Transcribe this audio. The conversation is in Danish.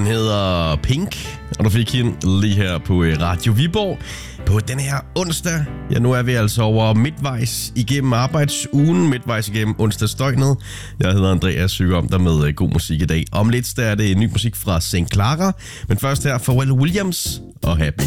hedder Pink, og du fik hende lige her på Radio Viborg på den her onsdag. Ja, nu er vi altså over midtvejs igennem arbejdsugen, midtvejs igennem onsdagsdøgnet. Jeg hedder Andreas Sygom, der med god musik i dag. Om lidt der er det ny musik fra St. Clara, men først her Pharrell Williams og Happy.